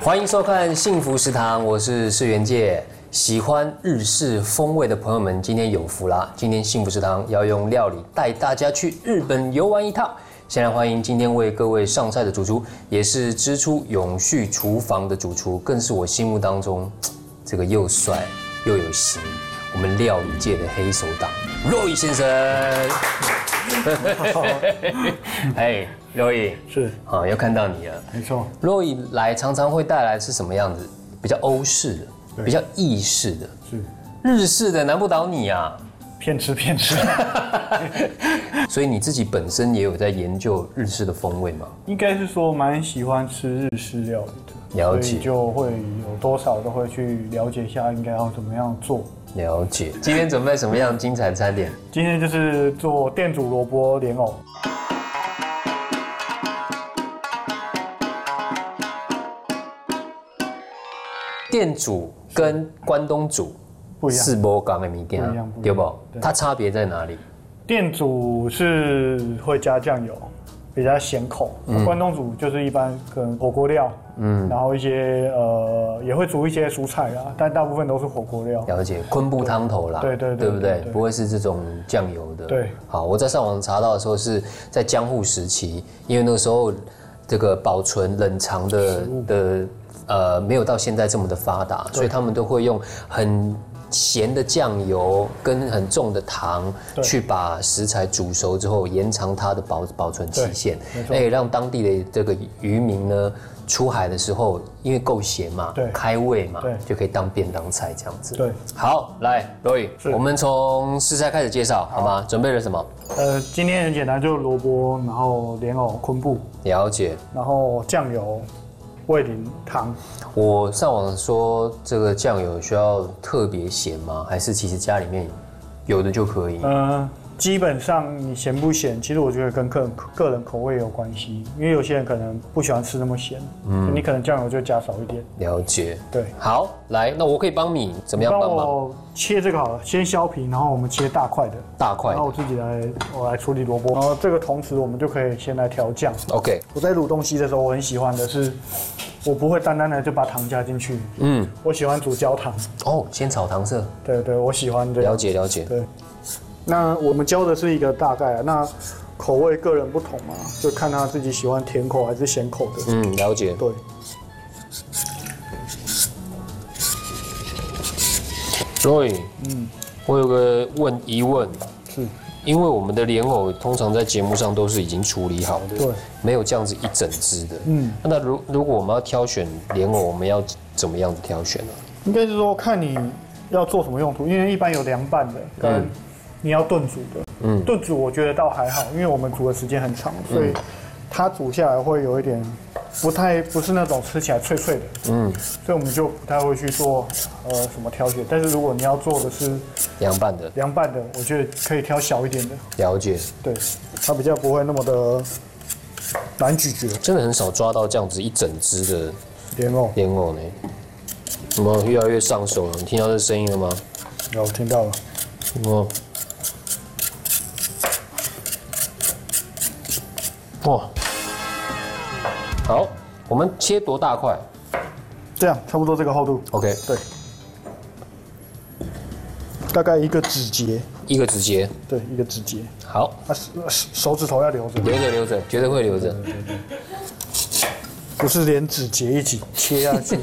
欢迎收看《幸福食堂》，我是世元介。喜欢日式风味的朋友们，今天有福啦！今天幸福食堂要用料理带大家去日本游玩一趟。先来欢迎今天为各位上菜的主厨，也是支出永续厨房的主厨，更是我心目当中这个又帅又有型，我们料理界的黑手党Roy先生。哎，Roy 是好，又看到你了。 没错 ，Roy 来常常会带来是什么样子？比较欧式的，比较意式的， 是日式的，难不倒你啊！ 骗吃。 所以你自己本身也有在研究日式的风味吗？ 应该是说蛮喜欢吃日式料理的， 了解， 所以就会有多少都会去了解一下应该要怎么样做。 了解。今天准备什么样精彩餐点？ 今天就是做店主萝卜莲藕。 店主跟关东煮不一样， 是不同的物件，对不？它差别在哪里？ 店主是会加酱油，比较咸口；关东煮就是一般可能火锅料，然后一些也会煮一些蔬菜啦，但大部分都是火锅料。 了解，昆布汤头啦， 对不对？不会是这种酱油的。 对， 好，我在上网查到的时候是在江户时期，因为那个时候这个保存冷藏的没有到现在这么的发达，所以他们都会用很咸的酱油跟很重的糖去把食材煮熟之后，延长它的保存期限，让当地的这个渔民呢出海的时候，因为够咸嘛，开胃嘛，就可以当便当菜这样子。 对， 好，来 Roy， 我们从食材开始介绍好吗？准备了什么？ 今天很简单，就萝卜，然后莲藕、昆布， 了解， 然后酱油。味淋糖， 我上网说这个酱油需要特别咸吗？还是其实家里面有的就可以？ 基本上你咸不咸，其实我觉得跟个人口味有关系，因为有些人可能不喜欢吃那么咸，你可能酱油就加少一点。 了解， 对， 好，来，那我可以帮你怎么样帮忙？ 我切这个好了，先削皮，然后我们切大块的，然后我自己我来处理萝卜，然后这个同时我们就可以先来调酱。 OK， 我在卤东西的时候，我很喜欢的是，我不会单单的就把糖加进去，我喜欢煮焦糖。 哦，先炒糖色。 对，我喜欢这样。 了解。 对。那我们教的是一个大概，那口味个人不同嘛，就看他自己喜欢甜口还是咸口的。 了解。 对。 所以，我有个疑问， 是， 因为我们的莲藕通常在节目上都是已经处理好的， 对， 没有这样子一整只的。那如果我们要挑选莲藕，我们要怎么样的挑选呢？ 应该是说看你要做什么用途，因为一般有凉拌的跟你要炖煮的，炖煮我觉得倒还好，因为我们煮的时间很长，所以它煮下来会有一点不是那种吃起来脆脆的，所以我们就不太会去做什么挑选。但是如果你要做的是凉拌的， 我觉得可以挑小一点的。 了解， 对，它比较不会那么的难咀嚼。 真的很少抓到这样子一整只的莲藕呢。有没有越来越上手了？你听到这声音了吗？ 有，听到了。 哇，好，我们切多大块？ 这样差不多这个厚度。 OK， 对，大概一个指节。 一个指节。 对，一个指节。 好， 手指头要留着。 留着，绝对会留着。 对。不是连指节一起切下去。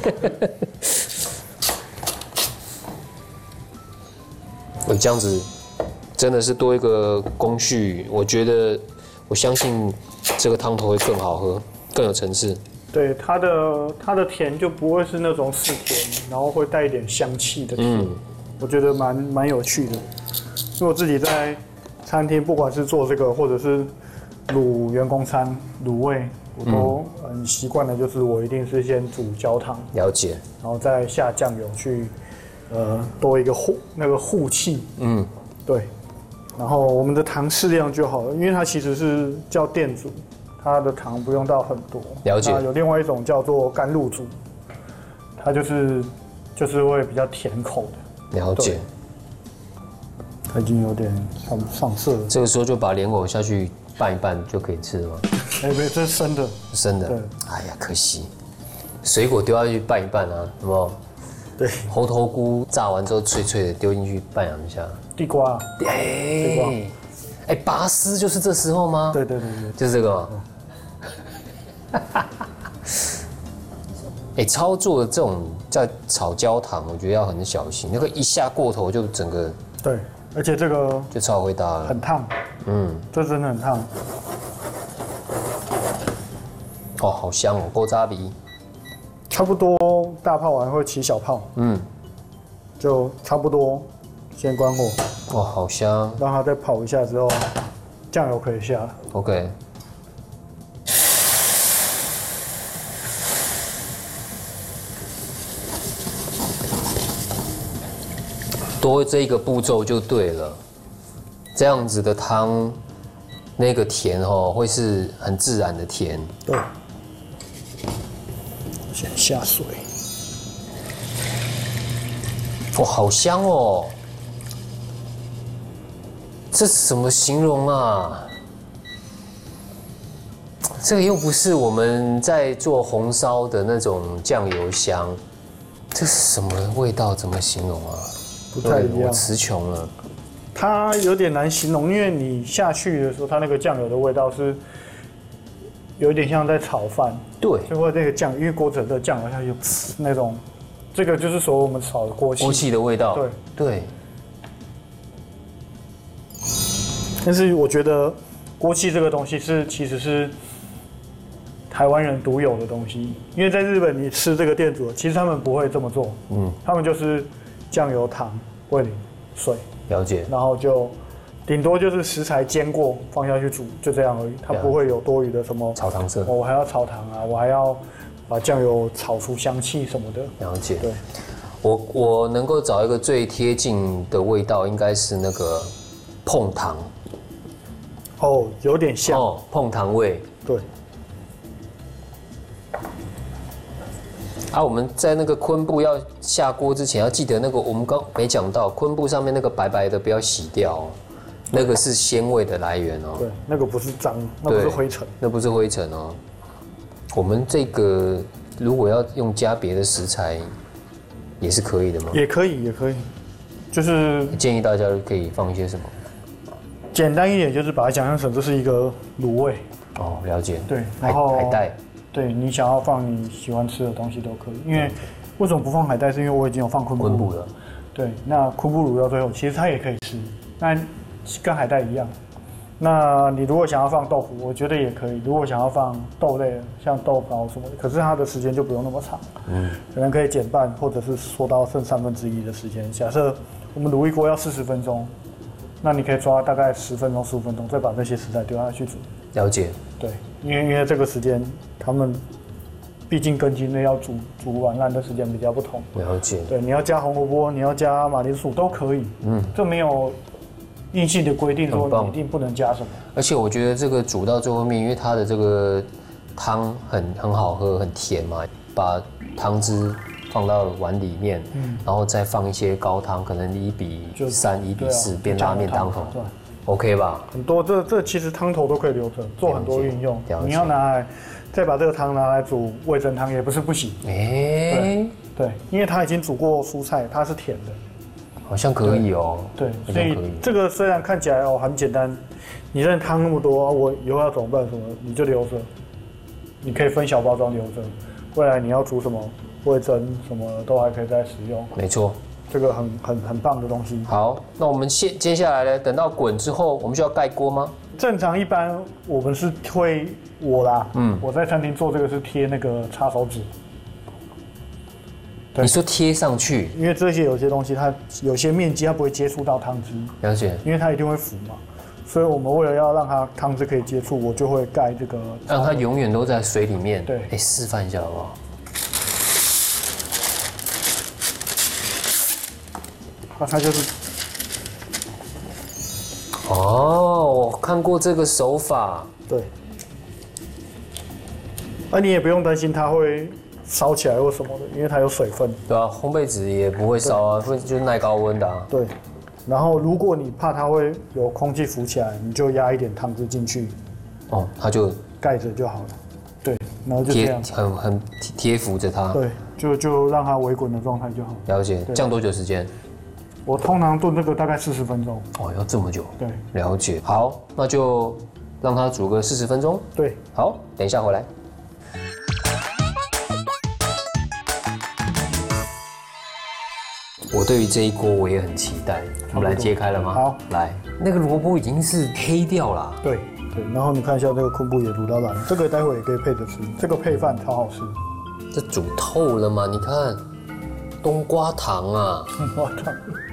这样子真的是多一个工序，我相信这个汤头会更好喝，更有层次。 对，它的甜就不会是那种死甜，然后会带一点香气的甜，我觉得蛮有趣的。因为我自己在餐厅，不管是做这个或者是卤员工餐、卤味，我都很习惯的，就是我一定是先煮焦糖， 了解， 然后再下酱油去，多一个护气，对。然后我们的糖适量就好了，因为它其实是叫店煮，它的糖不用到很多。 了解。 有另外一种叫做甘露煮，它就是会比较甜口的。 了解。 它已经有点上色了。 这个时候就把莲藕下去拌一拌就可以吃了吗？ 没，这是生的。 生的。 对。 哎呀，可惜。 水果丢下去拌一拌啊，有没有？ 对， 猴头菇炸完之后脆脆的，丢进去拌两下。 地瓜， 拔丝就是这时候吗？ 对， 就是这个吗？操作这种叫炒焦糖，我觉得要很小心，那个一下过头就整个对，而且这个就超会搭了， 很烫，这真的很烫。 哦，好香哦，锅渣鼻， 差不多大泡完会起小泡，就差不多先关火， 哦，好香， 让它再跑一下之后，酱油可以下了。 OK。多这一个步骤就对了，这样子的汤，那个甜会是很自然的甜。 对，先下水。 哇，好香哦！这怎么形容啊？这个又不是我们在做红烧的那种酱油香，这是什么味道？怎么形容啊？ 不太一样， 我词穷了。 它有点难形容，因为你下去的时候，它那个酱油的味道是有一点像在炒饭。 对， 就会那个酱，因为锅子的酱油像有那种，这个就是说我们炒的锅气。 锅气的味道。对。 但是我觉得锅气这个东西其实是台湾人独有的东西，因为在日本你吃这个店主，其实他们不会这么做。他们就是酱油、糖、味淋、水， 了解。 然后就顶多就是食材煎过放下去煮，就这样而已。它不会有多余的什么炒糖色， 我还要炒糖啊，我还要把酱油炒出香气什么的。 了解。 对， 我能够找一个最贴近的味道，应该是那个碰糖。 哦，有点像碰糖味。 对。 我们在那个昆布要下锅之前，要记得那个我们刚没讲到，昆布上面那个白白的不要洗掉，那个是鲜味的来源哦。 对，那个不是脏，那不是灰尘， 那不是灰尘哦。我们这个如果要用加别的食材，也是可以的吗？ 也可以，就是建议大家可以放一些什么？ 简单一点，就是把它想象成这是一个卤味。 哦，了解。 对，然后海带。 对，你想要放你喜欢吃的东西都可以，因为为什么不放海带？是因为我已经有放昆布了。 对，那昆布卤到最后，其实它也可以吃，那跟海带一样。那你如果想要放豆腐，我觉得也可以。如果想要放豆类，像豆包什么的，可是它的时间就不用那么长，可能可以减半，或者是缩到剩1/3的时间。假设我们卤一锅要40分钟，那你可以抓大概10分钟、15分钟，再把这些食材丢下去煮。 了解。 对，因为这个时间，他们毕竟根茎类要煮完烂的时间比较不同。 了解。 对，你要加红萝卜，你要加马铃薯都可以。这没有硬性的规定说你一定不能加什么。 而且我觉得这个煮到最后面，因为它的这个汤很好喝，很甜嘛，把汤汁放到碗里面，然后再放一些高汤，可能1:3、1:4变拉面汤头。OK 吧？ 很多这其实汤头都可以留着，做很多运用。你要拿来再把这个汤拿来煮味噌汤也不是不行。对，因为它已经煮过蔬菜，它是甜的， 好像可以哦。 对，所以这个虽然看起来很简单，你这汤那么多，我以后要怎么办？什么你就留着，你可以分小包装留着，未来你要煮什么味噌什么都还可以再使用。 没错。 这个很棒的东西。 好，那我们接下来呢？等到滚之后，我们需要盖锅吗？ 正常一般我们是会我在餐厅做这个是贴那个擦手纸。 你说贴上去？ 因为这些有些东西它有些面积它不会接触到汤汁。 了解。 因为它一定会浮嘛，所以我们为了要让它汤汁可以接触，我就会盖这个。 让它永远都在水里面。 对。 示范一下好不好？ 它就是我看过这个手法。 对，你也不用担心它会烧起来或什么的，因为它有水分。 对啊，烘焙纸也不会烧啊，就是耐高温的啊。 对，然后如果你怕它会有空气浮起来，你就压一点汤汁进去。 它就盖着就好了。 对，然后就这样， 很贴服着它。 对，就让它微滚的状态就好。 了解，这样多久时间？ 我通常炖这个大概40分钟。 哦，要这么久？ 对， 了解。好，那就让它煮个40分钟。 对， 好，等一下回来。我对于这一锅我也很期待，我们来揭开了吗？ 好， 来，那个萝卜已经是黑掉了。 对，然后你看一下这个昆布也卤到烂，这个待会也可以配着吃，这个配饭超好吃。 这煮透了吗？你看，冬瓜糖啊， 冬瓜糖。